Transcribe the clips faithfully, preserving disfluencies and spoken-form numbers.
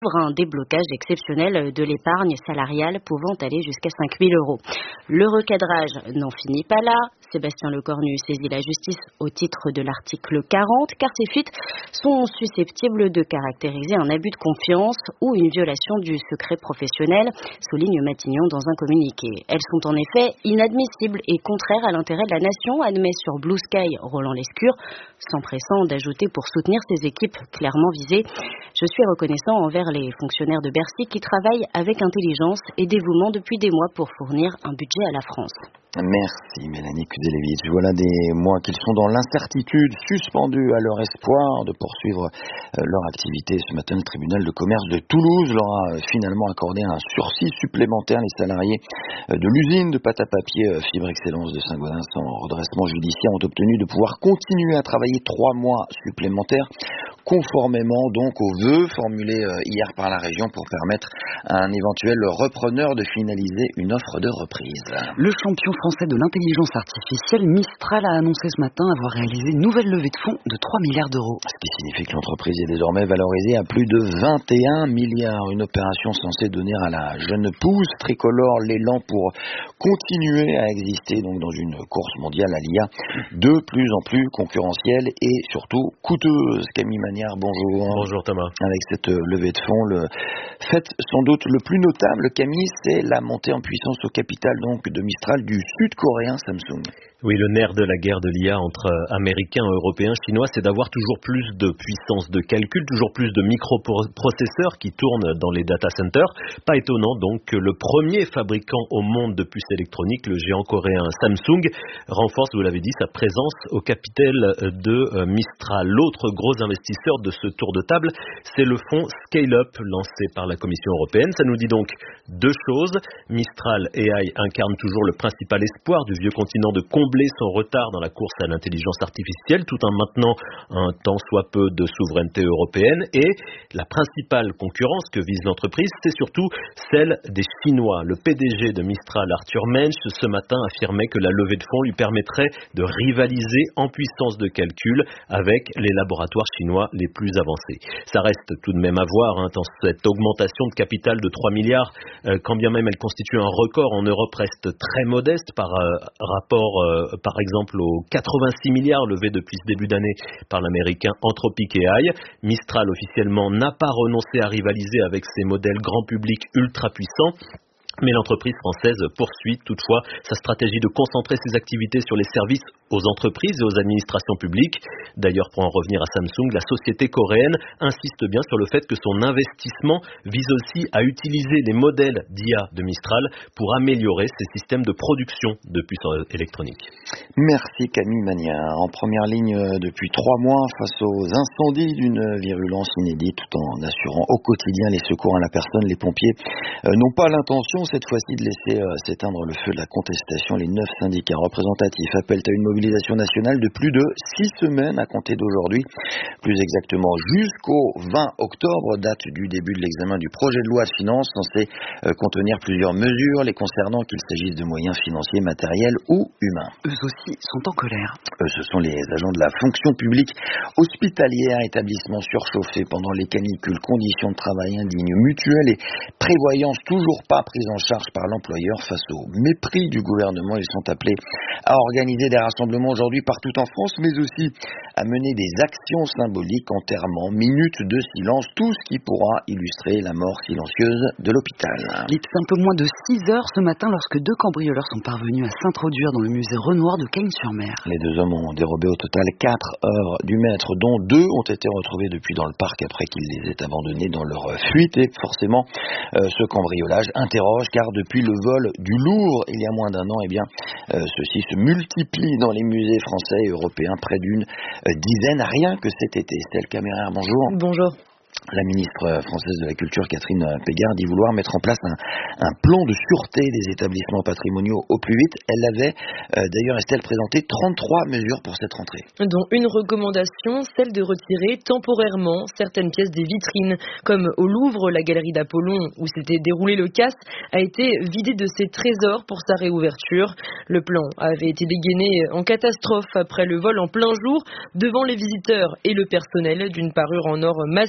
un déblocage exceptionnel de l'épargne salariale pouvant aller jusqu'à cinq mille euros. Le recadrage n'en finit pas là. Sébastien Lecornu saisit la justice au titre de l'article quarante, car ces fuites sont susceptibles de caractériser un abus de confiance ou une violation du secret professionnel, souligne Matignon dans un communiqué. Elles sont en effet inadmissibles et contraires à l'intérêt de la nation, admet sur Blue Sky Roland Lescure, s'empressant d'ajouter pour soutenir ses équipes clairement visées: je suis reconnaissant envers les fonctionnaires de Bercy qui travaillent avec intelligence et dévouement depuis des mois pour fournir un budget à la France. Merci Mélanie Kudelevich. Voilà des mois qu'ils sont dans l'incertitude, suspendus à leur espoir de poursuivre leur activité. Ce matin, le tribunal de commerce de Toulouse leur a finalement accordé un sursis supplémentaire. Les salariés de l'usine de pâte à papier Fibre Excellence de Saint-Gaudens en redressement judiciaire ont obtenu de pouvoir continuer à travailler trois mois supplémentaires, conformément donc aux vœux formulés hier par la région pour permettre à un éventuel repreneur de finaliser une offre de reprise. Le champion français de l'intelligence artificielle, Mistral, a annoncé ce matin avoir réalisé une nouvelle levée de fonds de trois milliards d'euros. Ce qui signifie que l'entreprise est désormais valorisée à plus de vingt et un milliards. Une opération censée donner à la jeune pousse tricolore l'élan pour continuer à exister donc dans une course mondiale à l'I A de plus en plus concurrentielle et surtout coûteuse. Camille Magnard, bonjour. Bonjour Thomas. Avec cette levée de fonds, le fait sans doute le plus notable, Camille, c'est la montée en puissance au capital donc de Mistral du sud-coréen Samsung. Oui, le nerf de la guerre de l'I A entre Américains, Européens, Chinois, c'est d'avoir toujours plus de puissance de calcul, toujours plus de microprocesseurs qui tournent dans les data centers. Pas étonnant donc que le premier fabricant au monde de puces électroniques, le géant coréen Samsung, renforce, vous l'avez dit, sa présence au capital de Mistral. L'autre gros investisseur de ce tour de table, c'est le fonds Scale-up lancé par la Commission européenne. Ça nous dit donc deux choses. Mistral A I incarne toujours le principal espoir du vieux continent de combler son retard dans la course à l'intelligence artificielle tout en maintenant un tant soit peu de souveraineté européenne. Et la principale concurrence que vise l'entreprise, c'est surtout celle des Chinois. Le P D G de Mistral, Arthur Mensch, ce matin affirmait que la levée de fonds lui permettrait de rivaliser en puissance de calcul avec les laboratoires chinois les plus avancés. Ça reste tout de même à voir, hein, dans cette augmentation de capital de trois milliards, euh, quand bien même elle constitue un record en Europe, reste très modeste par euh, rapport euh, par exemple aux quatre-vingt-six milliards levés depuis ce début d'année par l'américain Anthropic A I. Mistral officiellement n'a pas renoncé à rivaliser avec ses modèles grand public ultra puissants. Mais l'entreprise française poursuit toutefois sa stratégie de concentrer ses activités sur les services aux entreprises et aux administrations publiques. D'ailleurs, pour en revenir à Samsung, la société coréenne insiste bien sur le fait que son investissement vise aussi à utiliser les modèles d'I A de Mistral pour améliorer ses systèmes de production de puces électroniques. Merci Camille Magnard. En première ligne depuis trois mois face aux incendies d'une virulence inédite, tout en assurant au quotidien les secours à la personne, les pompiers euh, n'ont pas l'intention cette fois-ci de laisser euh, s'éteindre le feu de la contestation. Les neuf syndicats représentatifs appellent à une mobilisation nationale de plus de six semaines à compter d'aujourd'hui, plus exactement jusqu'au vingt octobre, date du début de l'examen du projet de loi de finances censé euh, contenir plusieurs mesures les concernant, qu'il s'agisse de moyens financiers, matériels ou humains. Eux aussi sont en colère. Eux, ce sont les agents de la fonction publique hospitalière, établissements surchauffés pendant les canicules, conditions de travail indignes, mutuelles et prévoyance toujours pas prise en charge par l'employeur. Face au mépris du gouvernement, ils sont appelés à organiser des rassemblements aujourd'hui partout en France, mais aussi à mener des actions symboliques, enterrements, minutes de silence, tout ce qui pourra illustrer la mort silencieuse de l'hôpital. Il est un peu moins de six heures ce matin lorsque deux cambrioleurs sont parvenus à s'introduire dans le musée Renoir de Cagnes-sur-Mer. Les deux hommes ont dérobé au total quatre œuvres du maître, dont deux ont été retrouvées depuis dans le parc après qu'ils les aient abandonnées dans leur fuite. Et forcément, euh, ce cambriolage interroge, car depuis le vol du Louvre il y a moins d'un an, eh bien, euh, ceux-ci se multiplient dans les musées français et européens, près d'une euh, dizaine, rien que cet été. Estelle Caméra, bonjour. Bonjour. La ministre française de la Culture, Catherine Pégard, dit vouloir mettre en place un, un plan de sûreté des établissements patrimoniaux au plus vite. Elle avait euh, d'ailleurs, Estelle, présenté trente-trois mesures pour cette rentrée. Dont une recommandation, celle de retirer temporairement certaines pièces des vitrines. Comme au Louvre, la galerie d'Apollon, où s'était déroulé le casse, a été vidée de ses trésors pour sa réouverture. Le plan avait été dégainé en catastrophe après le vol en plein jour devant les visiteurs et le personnel d'une parure en or massif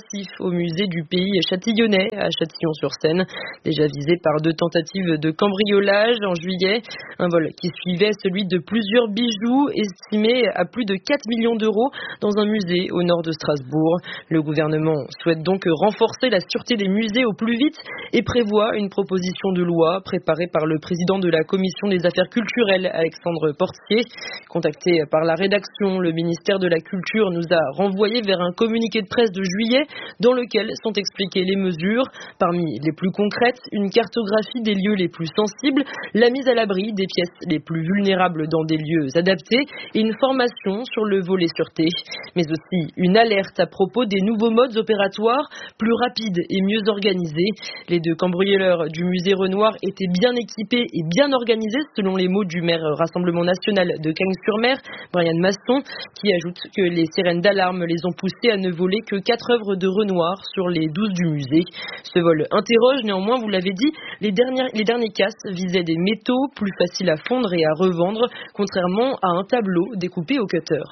au musée du pays châtillonnais à Châtillon-sur-Seine, déjà visé par deux tentatives de cambriolage en juillet. Un vol qui suivait celui de plusieurs bijoux estimés à plus de quatre millions d'euros dans un musée au nord de Strasbourg. Le gouvernement souhaite donc renforcer la sûreté des musées au plus vite et prévoit une proposition de loi préparée par le président de la commission des affaires culturelles, Alexandre Portier. Contacté par la rédaction, le ministère de la Culture nous a renvoyé vers un communiqué de presse de juillet dans lequel sont expliquées les mesures. Parmi les plus concrètes, une cartographie des lieux les plus sensibles, la mise à l'abri des pièces les plus vulnérables dans des lieux adaptés et une formation sur le volet sûreté. Mais aussi une alerte à propos des nouveaux modes opératoires plus rapides et mieux organisés. Les deux cambrioleurs du musée Renoir étaient bien équipés et bien organisés selon les mots du maire Rassemblement National de Cagnes-sur-Mer, Brian Maston, qui ajoute que les sirènes d'alarme les ont poussés à ne voler que quatre œuvres de Renoir sur les douze du musée. Ce vol interroge néanmoins, vous l'avez dit, les, dernières, les derniers casses visaient des métaux plus faciles à fondre et à revendre, contrairement à un tableau découpé au cutter.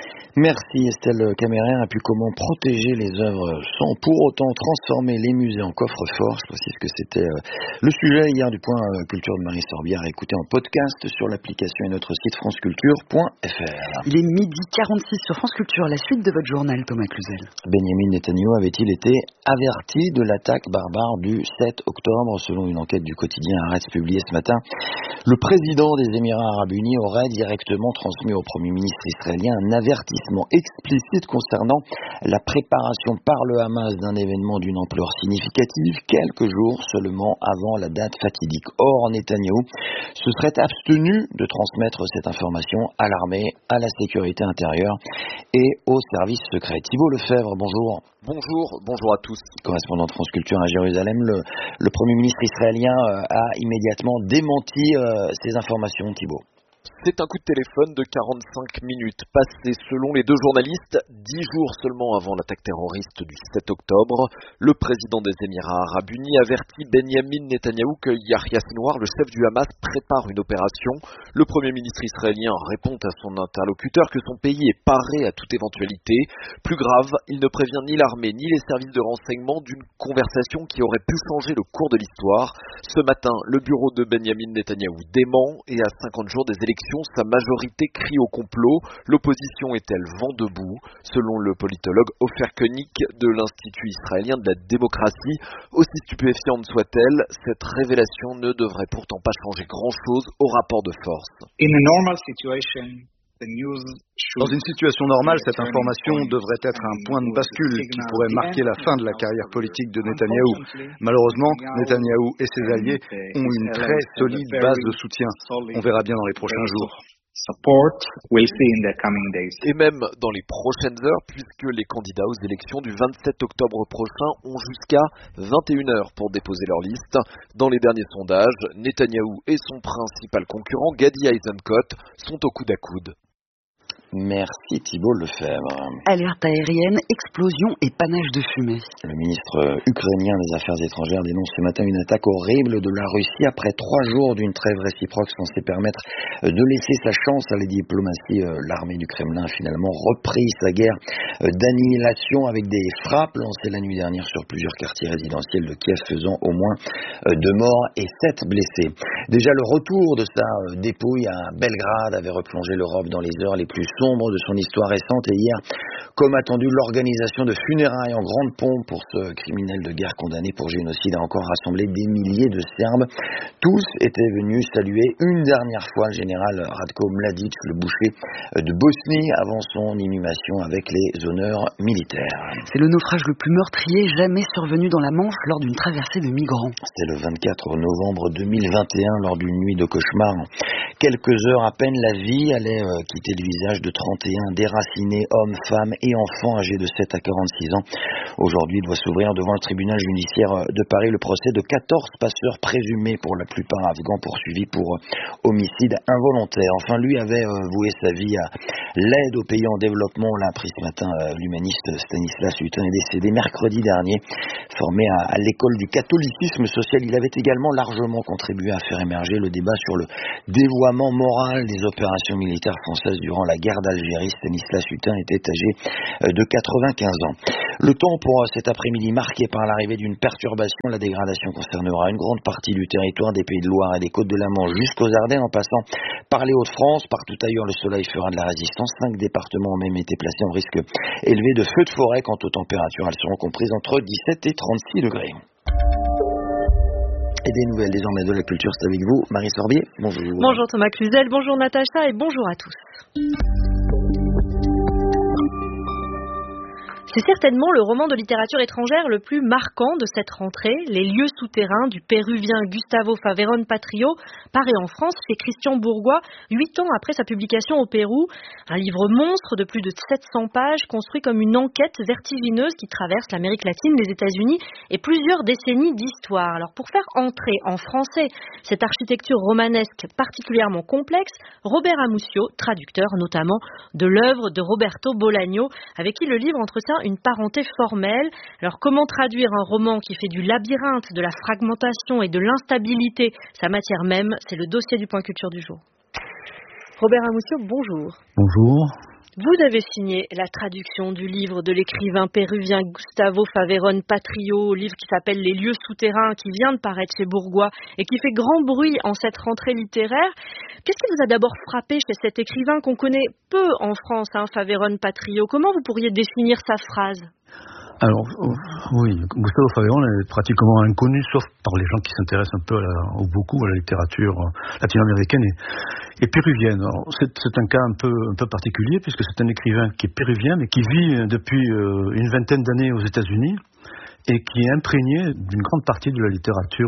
Merci Estelle Caméraire. Et puis comment protéger les œuvres sans pour autant transformer les musées en coffre-fort. Je précise que c'était le sujet hier du point culture de Marie Sorbière à écouter en podcast sur l'application et notre site franceculture point f r. Il est midi quarante-six sur France Culture, la suite de votre journal, Thomas Cluzel. Benjamin Netanyahu avait-il été averti de l'attaque barbare du sept octobre? Selon une enquête du quotidien Haaretz publiée ce matin, le président des Émirats Arabes Unis aurait directement transmis au Premier ministre israélien un avertissement explicite concernant la préparation par le Hamas d'un événement d'une ampleur significative, quelques jours seulement avant la date fatidique. Or, Netanyahou se serait abstenu de transmettre cette information à l'armée, à la sécurité intérieure et aux services secrets. Thibault Lefebvre, bonjour. Bonjour, bonjour à tous. Correspondant de France Culture à Jérusalem, le, le Premier ministre israélien a immédiatement démenti euh, ces informations, Thibault. C'est un coup de téléphone de quarante-cinq minutes passé selon les deux journalistes, dix jours seulement avant l'attaque terroriste du sept octobre. Le président des Émirats Arabes Unis avertit Benjamin Netanyahou que Yahya Sinwar, le chef du Hamas, prépare une opération. Le Premier ministre israélien répond à son interlocuteur que son pays est paré à toute éventualité. Plus grave, il ne prévient ni l'armée ni les services de renseignement d'une conversation qui aurait pu changer le cours de l'histoire. Ce matin, le bureau de Benjamin Netanyahou dément et à cinquante jours des élections, sa majorité crie au complot. L'opposition est-elle vent debout? Selon le politologue Ofer Koenig de l'Institut israélien de la démocratie, aussi stupéfiante soit-elle, cette révélation ne devrait pourtant pas changer grand-chose au rapport de force. Dans une situation normale, cette information devrait être un point de bascule qui pourrait marquer la fin de la carrière politique de Netanyahou. Malheureusement, Netanyahou et ses alliés ont une très solide base de soutien. On verra bien dans les prochains jours. Et même dans les prochaines heures, puisque les candidats aux élections du vingt-sept octobre prochain ont jusqu'à vingt et une heures pour déposer leur liste. Dans les derniers sondages, Netanyahou et son principal concurrent, Gadi Eisenkot, sont au coude à coude. Merci Thibault Lefebvre. Alerte aérienne, explosion et panache de fumée. Le ministre ukrainien des Affaires étrangères dénonce ce matin une attaque horrible de la Russie après trois jours d'une trêve réciproque censée permettre de laisser sa chance à la diplomatie. L'armée du Kremlin a finalement repris sa guerre d'annihilation avec des frappes lancées la nuit dernière sur plusieurs quartiers résidentiels de Kiev, faisant au moins deux morts et sept blessés. Déjà, le retour de sa dépouille à Belgrade avait replongé l'Europe dans les heures les plus sombres de son histoire récente, et hier, comme attendu, l'organisation de funérailles en grande pompe pour ce criminel de guerre condamné pour génocide a encore rassemblé des milliers de Serbes. Tous étaient venus saluer une dernière fois le général Ratko Mladic, le boucher de Bosnie, avant son inhumation avec les honneurs militaires. C'est le naufrage le plus meurtrier jamais survenu dans la Manche lors d'une traversée de migrants. C'était le vingt-quatre novembre deux mille vingt et un, lors d'une nuit de cauchemar. Quelques heures à peine, la vie allait euh, quitter le visage de trente et un déracinés, hommes, femmes et enfants âgés de sept à quarante-six ans. Aujourd'hui, il doit s'ouvrir devant le tribunal judiciaire de Paris le procès de quatorze passeurs présumés, pour la plupart afghans, poursuivis pour homicide involontaire. Enfin, lui avait euh, voué sa vie à l'aide aux pays en développement. On l'a appris ce matin, euh, l'humaniste Stanislas Hutin est décédé mercredi dernier. Formé à, à l'école du catholicisme social, il avait également largement contribué à faire émerger le débat sur le dévoiement moral des opérations militaires françaises durant la guerre guerre d'Algérie. Stanislas Hutin était âgé de quatre-vingt-quinze ans. Le temps pour cet après-midi marqué par l'arrivée d'une perturbation. La dégradation concernera une grande partie du territoire des Pays de Loire et des Côtes de la Manche jusqu'aux Ardennes en passant par les Hauts-de-France. Partout ailleurs, le soleil fera de la résistance. Cinq départements ont même été placés en risque élevé de feux de forêt. Quant aux températures, elles seront comprises entre dix-sept et trente-six degrés. Et des nouvelles désormais de la culture, c'est avec vous, Marie Sorbier. Bonjour. Bonjour Thomas Cluzel, bonjour Natacha et bonjour à tous. C'est certainement le roman de littérature étrangère le plus marquant de cette rentrée. Les lieux souterrains du péruvien Gustavo Faverón Patrillo paraît en France chez Christian Bourgois, huit ans après sa publication au Pérou. Un livre monstre de plus de sept cents pages, construit comme une enquête vertigineuse qui traverse l'Amérique latine, les États-Unis et plusieurs décennies d'histoire. Alors pour faire entrer en français cette architecture romanesque particulièrement complexe, Robert Amussio, traducteur notamment de l'œuvre de Roberto Bolaño, avec qui le livre entretient une parenté formelle. Alors comment traduire un roman qui fait du labyrinthe, de la fragmentation et de l'instabilité sa matière même? C'est le dossier du Point Culture du jour. Robert Amussio, bonjour. Bonjour. Vous avez signé la traduction du livre de l'écrivain péruvien Gustavo Faverón Patrillo, livre qui s'appelle Les lieux souterrains, qui vient de paraître chez Bourgois et qui fait grand bruit en cette rentrée littéraire. Qu'est-ce qui vous a d'abord frappé chez cet écrivain qu'on connaît peu en France, hein, Faverón Patrillo? Comment vous pourriez définir sa phrase? Alors, oui, Gustavo Faverón est pratiquement inconnu, sauf par les gens qui s'intéressent un peu à la, ou beaucoup à la littérature latino-américaine et, et péruvienne. Alors, c'est, c'est un cas un peu, un peu particulier, puisque c'est un écrivain qui est péruvien, mais qui vit depuis euh, une vingtaine d'années aux États-Unis, et qui est imprégné d'une grande partie de la littérature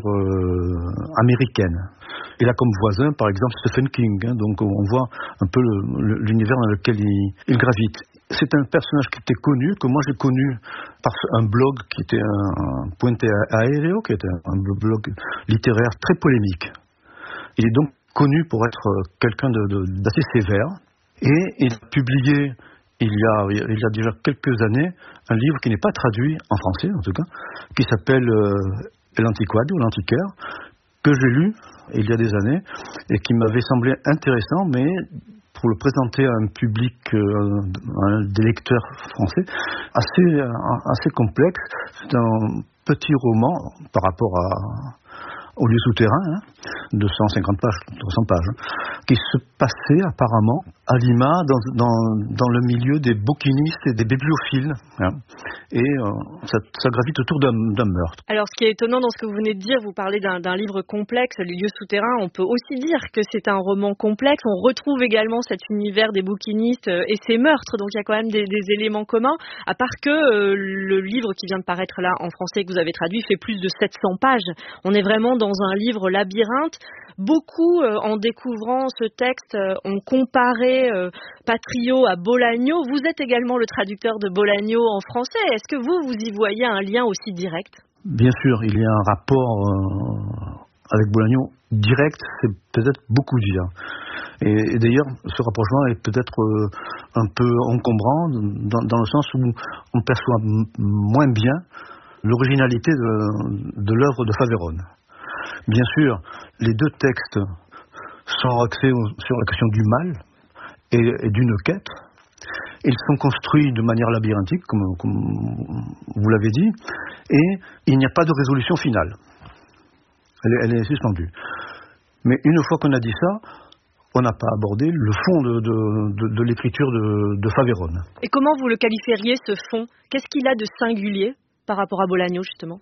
euh, américaine. Il a comme voisin, par exemple, Stephen King, hein, donc on voit un peu le, le, l'univers dans lequel il, il gravite. C'est un personnage qui était connu, que moi j'ai connu par un blog qui était un, un Puente Aéreo, qui était un, un blog littéraire très polémique. Il est donc connu pour être quelqu'un de, de, d'assez sévère, et il a publié il y a, il y a déjà quelques années un livre qui n'est pas traduit en français en tout cas, qui s'appelle euh, L'Antiquaire ou l'Antiquaire, que j'ai lu il y a des années et qui m'avait semblé intéressant, mais pour le présenter à un public, euh, à des lecteurs français, assez, assez complexe. C'est un petit roman par rapport à, au lieu souterrain, hein, de cent cinquante pages, trois cents pages, hein, qui se passait apparemment à Lima, dans, dans, dans le milieu des bouquinistes et des bibliophiles. Hein, et euh, ça, ça gravite autour d'un, d'un meurtre. Alors, ce qui est étonnant dans ce que vous venez de dire, vous parlez d'un, d'un livre complexe, Les lieux souterrains. On peut aussi dire que c'est un roman complexe. On retrouve également cet univers des bouquinistes et ces meurtres. Donc, il y a quand même des, des éléments communs. À part que euh, le livre qui vient de paraître là en français que vous avez traduit fait plus de sept cents pages. On est vraiment dans un livre labyrinthe. Beaucoup, euh, en découvrant ce texte, euh, ont comparé euh, Patrillo à Bolaño. Vous êtes également le traducteur de Bolaño en français. Est-ce que vous, vous y voyez un lien aussi direct? Bien sûr, il y a un rapport euh, avec Bolaño direct, c'est peut-être beaucoup dire. Et, et d'ailleurs, ce rapprochement est peut-être euh, un peu encombrant, dans, dans le sens où on perçoit m- moins bien l'originalité de, de l'œuvre de Faverón. Bien sûr, les deux textes sont axés sur la question du mal et, et d'une quête. Ils sont construits de manière labyrinthique, comme, comme vous l'avez dit, et il n'y a pas de résolution finale. Elle est, elle est suspendue. Mais une fois qu'on a dit ça, on n'a pas abordé le fond de, de, de, de l'écriture de, de Faverón. Et comment vous le qualifieriez, ce fond? Qu'est-ce qu'il a de singulier par rapport à Bolaño, justement?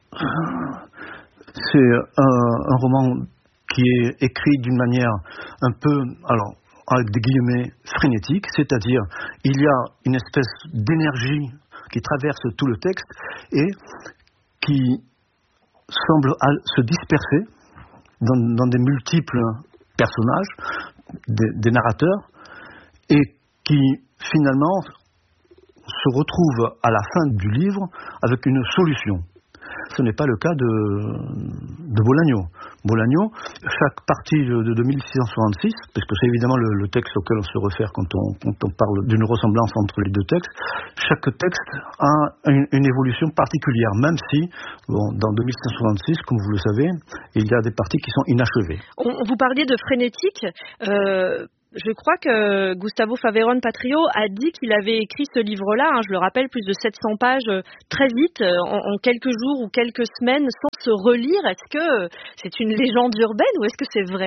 C'est un, un roman qui est écrit d'une manière un peu, alors, avec des guillemets, frénétique, c'est-à-dire il y a une espèce d'énergie qui traverse tout le texte et qui semble se disperser dans, dans des multiples personnages, des, des narrateurs, et qui finalement se retrouve à la fin du livre avec une solution. Ce n'est pas le cas de, de Bolaño. Bolaño, chaque partie de, de mille six cent soixante-six, parce que c'est évidemment le, le texte auquel on se réfère quand on, quand on parle d'une ressemblance entre les deux textes, chaque texte a une, une évolution particulière, même si, bon, dans mille six cent soixante-six, comme vous le savez, il y a des parties qui sont inachevées. On, vous parliez de frénétique. Euh... Je crois que Gustavo Favero Patrio a dit qu'il avait écrit ce livre-là, hein, je le rappelle, plus de sept cents pages, euh, très vite, euh, en, en quelques jours ou quelques semaines, sans se relire. Est-ce que c'est une légende urbaine ou est-ce que c'est vrai ?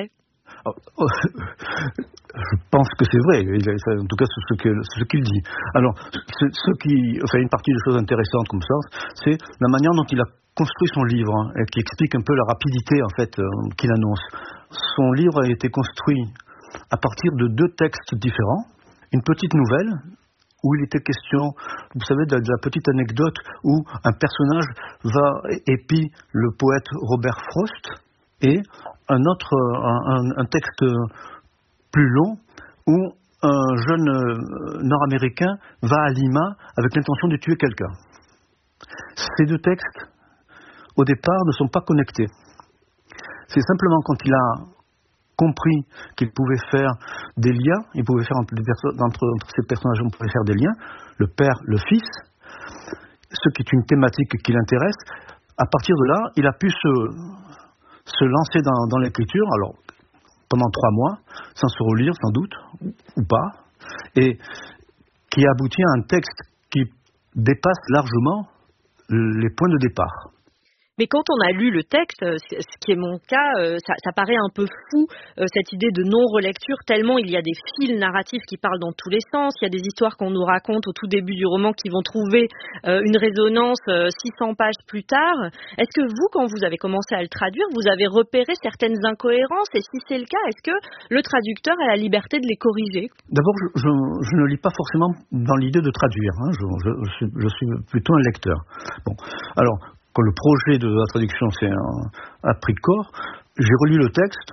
Je pense que c'est vrai, en tout cas c'est ce, que, ce qu'il dit. Alors, ce, ce qui, enfin, une partie des choses intéressantes comme ça, c'est la manière dont il a construit son livre, hein, et qui explique un peu la rapidité en fait euh, qu'il annonce. Son livre a été construit à partir de deux textes différents, une petite nouvelle où il était question, vous savez, de la petite anecdote où un personnage va épie le poète Robert Frost, et un autre, un, un texte plus long où un jeune nord-américain va à Lima avec l'intention de tuer quelqu'un. Ces deux textes, au départ, ne sont pas connectés. C'est simplement quand il a compris qu'il pouvait faire des liens, il pouvait faire entre, entre, entre ces personnages, on pouvait faire des liens, le père, le fils, ce qui est une thématique qui l'intéresse. À partir de là, il a pu se, se lancer dans, dans l'écriture, alors pendant trois mois, sans se relire sans doute, ou, ou pas, et qui aboutit à un texte qui dépasse largement les points de départ. Mais quand on a lu le texte, ce qui est mon cas, ça, ça paraît un peu fou, cette idée de non-relecture, tellement il y a des fils narratifs qui parlent dans tous les sens, il y a des histoires qu'on nous raconte au tout début du roman qui vont trouver une résonance six cents pages plus tard. Est-ce que vous, quand vous avez commencé à le traduire, vous avez repéré certaines incohérences? Et si c'est le cas, est-ce que le traducteur a la liberté de les corriger? D'abord, je, je, je ne lis pas forcément dans l'idée de traduire, hein. je, je, je suis plutôt un lecteur. Bon, alors... Quand le projet de la traduction s'est a pris corps, j'ai relu le texte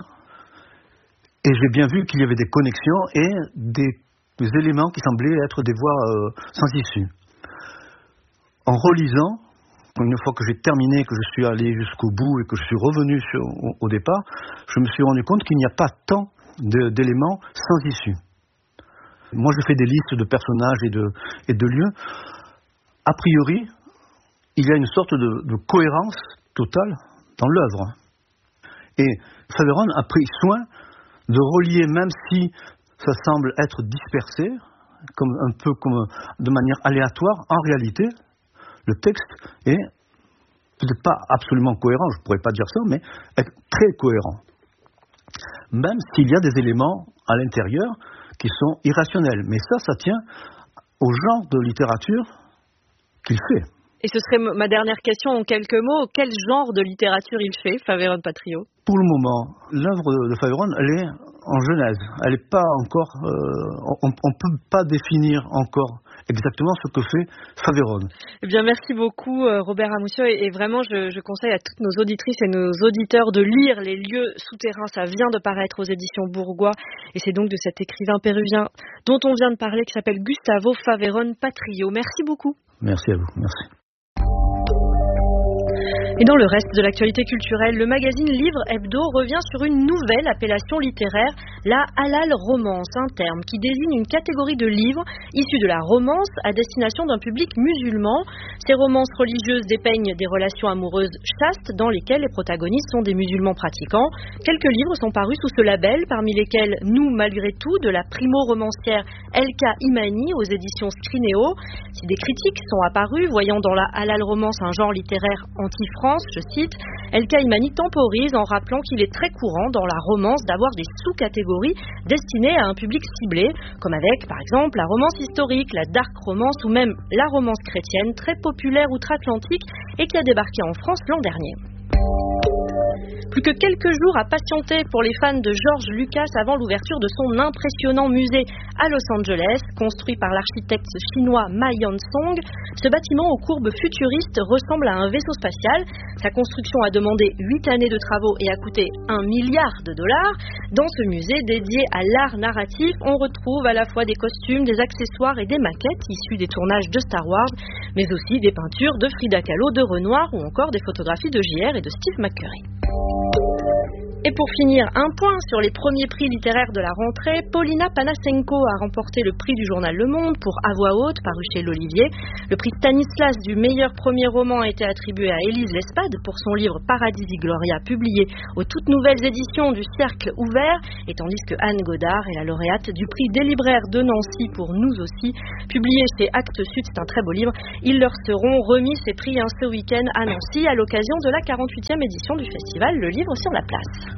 et j'ai bien vu qu'il y avait des connexions et des, des éléments qui semblaient être des voies euh, sans issue. En relisant, une fois que j'ai terminé, que je suis allé jusqu'au bout et que je suis revenu sur, au, au départ, je me suis rendu compte qu'il n'y a pas tant de, d'éléments sans issue. Moi, je fais des listes de personnages et de, et de lieux. A priori, il y a une sorte de, de cohérence totale dans l'œuvre. Et Faveron a pris soin de relier, même si ça semble être dispersé, comme, un peu comme de manière aléatoire, en réalité, le texte est peut-être pas absolument cohérent, je ne pourrais pas dire ça, mais est très cohérent. Même s'il y a des éléments à l'intérieur qui sont irrationnels. Mais ça, ça tient au genre de littérature qu'il fait. Et ce serait ma dernière question en quelques mots. Quel genre de littérature il fait, Favero Patrio? Pour le moment, l'œuvre de Faveron, elle est en genèse. Elle n'est pas encore... Euh, on ne peut pas définir encore exactement ce que fait Faveron. Eh bien, merci beaucoup, Robert Amussio. Et, et vraiment, je, je conseille à toutes nos auditrices et nos auditeurs de lire Les lieux souterrains. Ça vient de paraître aux éditions Bourgois. Et c'est donc de cet écrivain péruvien dont on vient de parler, qui s'appelle Gustavo Favero Patrio. Merci beaucoup. Merci à vous. Merci. Et dans le reste de l'actualité culturelle, le magazine Livre Hebdo revient sur une nouvelle appellation littéraire, la halal romance, un terme qui désigne une catégorie de livres issus de la romance à destination d'un public musulman. Ces romances religieuses dépeignent des relations amoureuses chastes dans lesquelles les protagonistes sont des musulmans pratiquants. Quelques livres sont parus sous ce label, parmi lesquels Nous malgré tout, de la primo-romancière Elka Imani aux éditions Scrinéo. Si des critiques sont apparues, voyant dans la halal romance un genre littéraire anti-France, je cite, Elka Imani temporise en rappelant qu'il est très courant dans la romance d'avoir des sous-catégories destinées à un public ciblé, comme avec par exemple la romance historique, la dark romance ou même la romance chrétienne, très populaire outre-Atlantique et qui a débarqué en France l'an dernier. Plus que quelques jours à patienter pour les fans de George Lucas avant l'ouverture de son impressionnant musée à Los Angeles, construit par l'architecte chinois Ma Yansong. Ce bâtiment aux courbes futuristes ressemble à un vaisseau spatial. Sa construction a demandé huit années de travaux et a coûté un milliard de dollars. Dans ce musée dédié à l'art narratif, on retrouve à la fois des costumes, des accessoires et des maquettes issues des tournages de Star Wars, mais aussi des peintures de Frida Kahlo, de Renoir ou encore des photographies de J R et de Steve McCurry. Et pour finir, un point sur les premiers prix littéraires de la rentrée. Paulina Panasenko a remporté le prix du journal Le Monde pour À voix haute, paru chez l'Olivier. Le prix Stanislas du meilleur premier roman a été attribué à Élise Lespade pour son livre Paradisi Gloria, publié aux toutes nouvelles éditions du Cercle Ouvert, et tandis que Anne Godard est la lauréate du prix des libraires de Nancy pour Nous aussi, publié chez Actes Sud. C'est un très beau livre. Ils leur seront remis ces prix hein, ce week-end à Nancy à l'occasion de la quarante-huitième édition du festival Le Livre sur la place.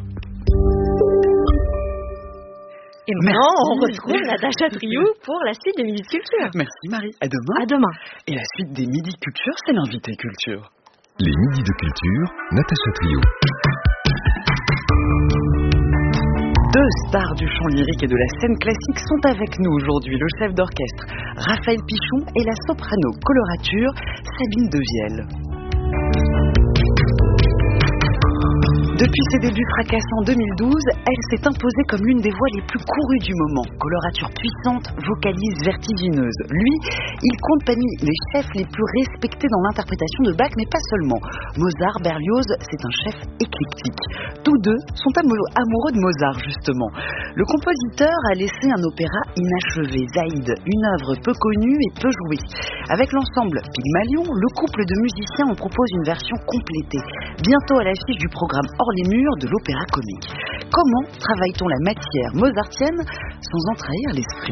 Et maintenant, on retrouve Natacha Triou pour la suite des Midi Culture. Merci Marie. À demain. À demain. Et la suite des Midi Culture, c'est l'invité culture. Les Midis de Culture, Natacha Triou. Deux stars du chant lyrique et de la scène classique sont avec nous aujourd'hui. Le chef d'orchestre Raphaël Pichon et la soprano colorature Sabine Devielle. Depuis ses débuts fracassants en deux mille douze, elle s'est imposée comme l'une des voix les plus courues du moment. Colorature puissante, vocalise vertigineuse. Lui, il compte parmi les chefs les plus respectés dans l'interprétation de Bach, mais pas seulement. Mozart, Berlioz, c'est un chef éclectique. Tous deux sont amoureux de Mozart, justement. Le compositeur a laissé un opéra inachevé, Zaïd, une œuvre peu connue et peu jouée. Avec l'ensemble Pygmalion, le couple de musiciens en propose une version complétée, bientôt à l'affiche du programme Hors les murs de l'opéra comique. Comment travaille-t-on la matière mozartienne sans en trahir l'esprit ?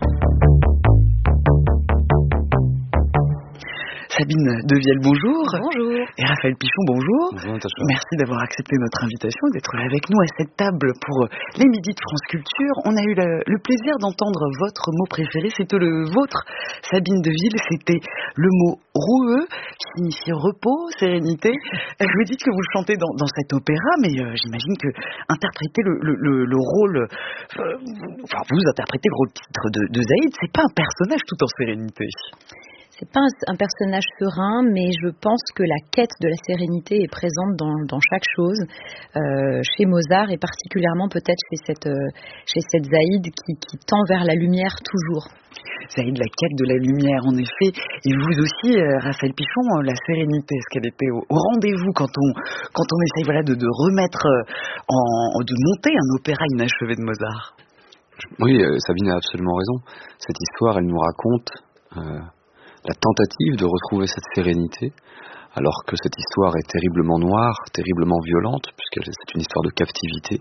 Sabine Devielle, bonjour. Bonjour. Et Raphaël Pichon, bonjour. Bonjour Natacha. Merci d'avoir accepté notre invitation et d'être là avec nous à cette table pour les Midis de France Culture. On a eu le, le plaisir d'entendre votre mot préféré, c'était le vôtre, Sabine Deville, c'était le mot roueux, qui signifie repos, sérénité. Vous dites que vous chantez dans, dans cet opéra, mais euh, j'imagine que interpréter le, le, le, le rôle, euh, enfin vous interprétez le rôle titre de, de Zaïd, c'est pas un personnage tout en sérénité. C'est pas un, un personnage serein, mais je pense que la quête de la sérénité est présente dans, dans chaque chose, euh, chez Mozart et particulièrement peut-être chez cette, euh, chez cette Zaïd qui, qui tend vers la lumière toujours. Zaïd, la quête de la lumière, en effet. Et vous aussi, euh, Raphaël Pichon, euh, la sérénité, est-ce qu'elle était au, au rendez-vous quand on, quand on essaye voilà, de, de remettre, euh, en, de monter un opéra inachevé de Mozart ? Oui, euh, Sabine a absolument raison. Cette histoire, elle nous raconte euh, la tentative de retrouver cette sérénité, alors que cette histoire est terriblement noire, terriblement violente, puisque c'est une histoire de captivité.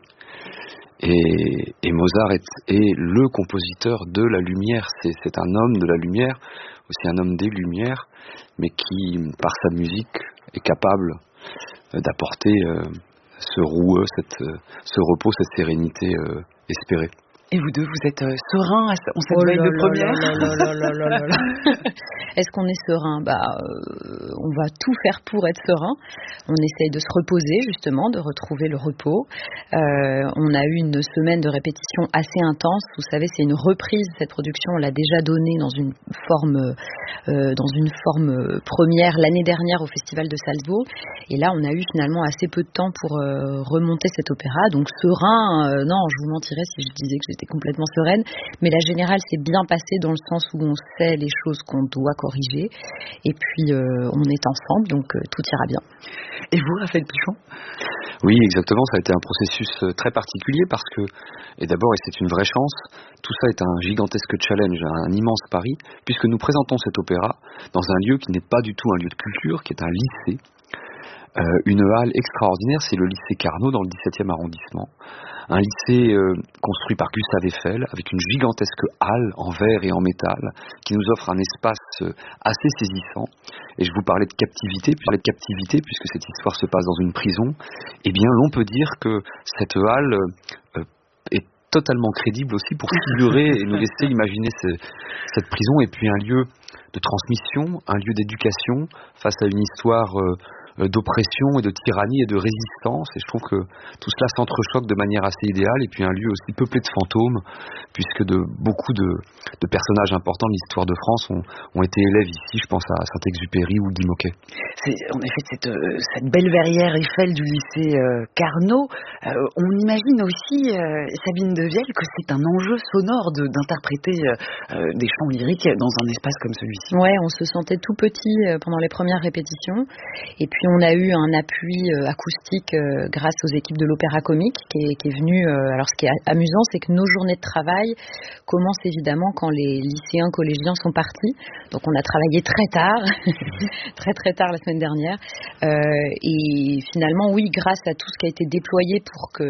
Et, et Mozart est, est le compositeur de la lumière, c'est, c'est un homme de la lumière, aussi un homme des lumières, mais qui, par sa musique, est capable d'apporter euh, ce roueux, cette, ce repos, cette sérénité euh, espérée. Et vous deux, vous êtes euh, sereins en cette oh veille de là première là là là là là là là. Est-ce qu'on est serein ? Bah, euh, on va tout faire pour être serein. On essaye de se reposer, justement, de retrouver le repos. Euh, on a eu une semaine de répétition assez intense. Vous savez, c'est une reprise. Cette production, on l'a déjà donnée dans une forme, euh, dans une forme première l'année dernière au Festival de Salzbourg. Et là, on a eu finalement assez peu de temps pour euh, remonter cet opéra. Donc serein, euh, non, je vous mentirais si je disais que j'étais complètement sereine. Mais la générale s'est bien passée dans le sens où on sait les choses qu'on doit corriger. Et puis, euh, on est ensemble, donc euh, tout ira bien. Et vous, Raphaël Pichon ? Oui, exactement. Ça a été un processus très particulier parce que, et d'abord, et c'est une vraie chance, tout ça est un gigantesque challenge, un immense pari, puisque nous présentons cet opéra dans un lieu qui n'est pas du tout un lieu de culture, qui est un lycée. Euh, une halle extraordinaire, c'est le lycée Carnot dans le dix-septième arrondissement. Un lycée euh, construit par Gustave Eiffel avec une gigantesque halle en verre et en métal qui nous offre un espace euh, assez saisissant. Et je vous parlais de captivité, puis de captivité puisque cette histoire se passe dans une prison. Eh bien, l'on peut dire que cette halle euh, est totalement crédible aussi pour figurer et nous laisser imaginer ce, cette prison et puis un lieu de transmission, un lieu d'éducation face à une histoire euh, d'oppression et de tyrannie et de résistance, et je trouve que tout cela s'entrechoque de manière assez idéale, et puis un lieu aussi peuplé de fantômes, puisque de, beaucoup de, de personnages importants de l'histoire de France ont, ont été élèves ici, je pense à Saint-Exupéry ou Guy Moquet. C'est en effet cette, euh, cette belle verrière Eiffel du lycée euh, Carnot. Euh, on imagine aussi, euh, Sabine Devielle, que c'est un enjeu sonore de, d'interpréter euh, des chants lyriques dans un espace comme celui-ci. Ouais, on se sentait tout petit pendant les premières répétitions, et puis on a eu un appui euh, acoustique euh, grâce aux équipes de l'Opéra Comique qui est, qui est venu. Euh, alors, ce qui est amusant, c'est que nos journées de travail commencent évidemment quand les lycéens, collégiens sont partis. Donc, on a travaillé très tard, très très tard la semaine dernière. Euh, et finalement, oui, grâce à tout ce qui a été déployé pour que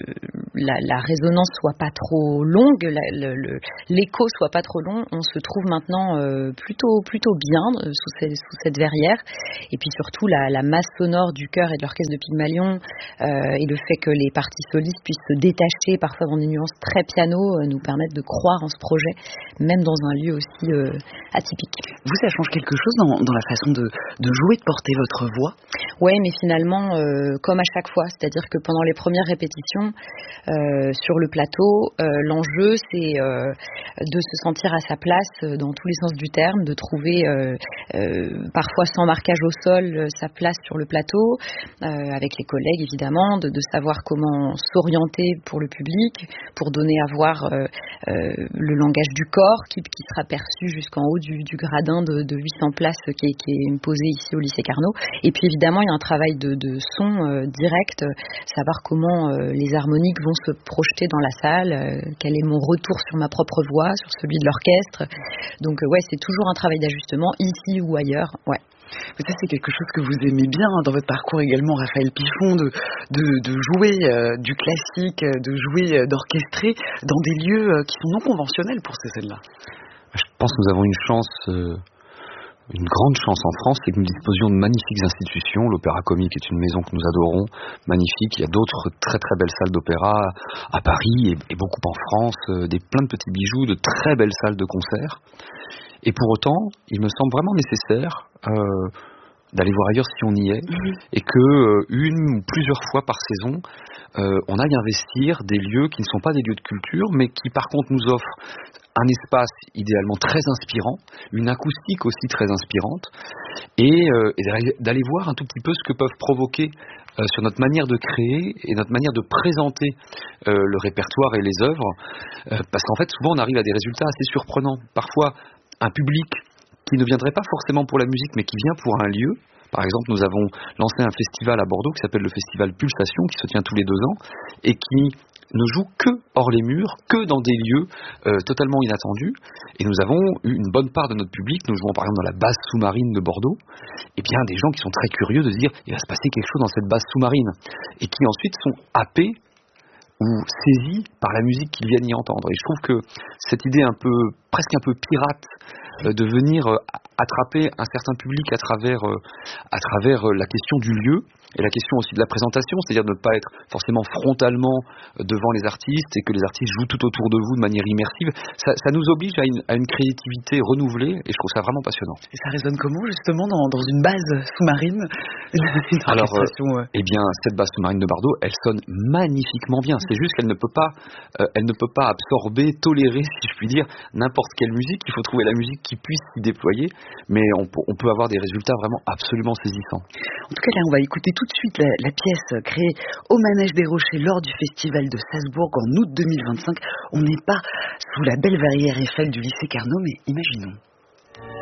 la, la résonance soit pas trop longue, la, le, le, l'écho soit pas trop long, on se trouve maintenant euh, plutôt plutôt bien euh, sous, ces, sous cette verrière. Et puis surtout la, la masse sonore du chœur et de l'orchestre de Pygmalion euh, et le fait que les parties solistes puissent se détacher parfois dans des nuances très piano euh, nous permettent de croire en ce projet, même dans un lieu aussi euh, atypique. Vous, ça change quelque chose dans, dans la façon de, de jouer, de porter votre voix? Oui, mais finalement, euh, comme à chaque fois, c'est-à-dire que pendant les premières répétitions euh, sur le plateau, euh, l'enjeu c'est euh, de se sentir à sa place euh, dans tous les sens du terme, de trouver euh, euh, parfois sans marquage au sol euh, sa place sur le plateau, euh, avec les collègues évidemment, de, de savoir comment s'orienter pour le public, pour donner à voir euh, euh, le langage du corps qui, qui sera perçu jusqu'en haut du, du gradin de, de huit cents places qui est, qui est posé ici au lycée Carnot. Et puis évidemment, il y a un travail de, de son euh, direct, euh, savoir comment euh, les harmoniques vont se projeter dans la salle, euh, quel est mon retour sur ma propre voix, sur celui de l'orchestre. Donc euh, ouais, c'est toujours un travail d'ajustement ici ou ailleurs. Ouais. Mais ça, c'est quelque chose que vous aimez bien dans votre parcours également, Raphaël Pichon, de, de, de jouer euh, du classique, de jouer, euh, d'orchestrer dans des lieux euh, qui sont non conventionnels pour ces scènes-là. Je pense que nous avons une chance, euh, une grande chance en France, c'est que nous disposions de magnifiques institutions. L'Opéra Comique est une maison que nous adorons, magnifique. Il y a d'autres très très belles salles d'opéra à Paris et, et beaucoup en France, euh, des plein de petits bijoux, de très belles salles de concert. Et pour autant, il me semble vraiment nécessaire euh, d'aller voir ailleurs si on y est, mmh. et que euh, une ou plusieurs fois par saison, euh, on aille investir des lieux qui ne sont pas des lieux de culture, mais qui par contre nous offrent un espace idéalement très inspirant, une acoustique aussi très inspirante, et, euh, et d'aller voir un tout petit peu ce que peuvent provoquer euh, sur notre manière de créer et notre manière de présenter euh, le répertoire et les œuvres, euh, parce qu'en fait souvent on arrive à des résultats assez surprenants. Parfois un public qui ne viendrait pas forcément pour la musique, mais qui vient pour un lieu. Par exemple, nous avons lancé un festival à Bordeaux qui s'appelle le festival Pulsation, qui se tient tous les deux ans, et qui ne joue que hors les murs, que dans des lieux euh, totalement inattendus. Et nous avons eu une bonne part de notre public, nous jouons par exemple dans la base sous-marine de Bordeaux, et bien des gens qui sont très curieux de se dire il va se passer quelque chose dans cette base sous-marine, et qui ensuite sont happés ou saisis par la musique qu'ils viennent y entendre. Et je trouve que cette idée un peu, presque un peu pirate, euh, de venir euh, attraper un certain public à travers, euh, à travers euh, la question du lieu, et la question aussi de la présentation, c'est-à-dire de ne pas être forcément frontalement devant les artistes et que les artistes jouent tout autour de vous de manière immersive, ça, ça nous oblige à une, à une créativité renouvelée, et je trouve ça vraiment passionnant. Et ça résonne comment justement dans, dans une base sous-marine? Alors, euh, ouais. eh bien, cette base sous-marine de Bordeaux, elle sonne magnifiquement bien. C'est juste qu'elle ne peut pas, euh, elle ne peut pas absorber, tolérer, si je puis dire, n'importe quelle musique. Il faut trouver la musique qui puisse s'y déployer, mais on, on peut avoir des résultats vraiment absolument saisissants. En tout cas, là, on va écouter tout de suite la, la pièce créée au Manège des Rochers lors du festival de Salzbourg en août deux mille vingt-cinq. On n'est pas sous la belle verrière Eiffel du lycée Carnot, mais imaginons.